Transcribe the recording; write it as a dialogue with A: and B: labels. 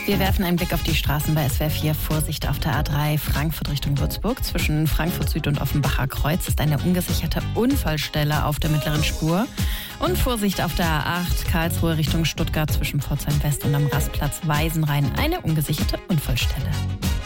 A: Wir werfen einen Blick auf die Straßen bei SWR 4. Vorsicht auf der A3 Frankfurt Richtung Würzburg. Zwischen Frankfurt Süd und Offenbacher Kreuz ist eine ungesicherte Unfallstelle auf der mittleren Spur. Und Vorsicht auf der A8 Karlsruhe Richtung Stuttgart zwischen Pforzheim West und am Rastplatz Weisenrhein. Eine ungesicherte Unfallstelle.